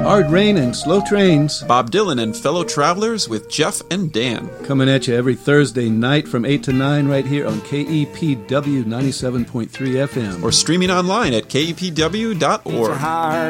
Hard rain and slow trains. Bob Dylan and fellow travelers with Jeff and Dan. Coming at you every Thursday night from 8 to 9 right here on KEPW 97.3 FM. Or streaming online at kepw.org.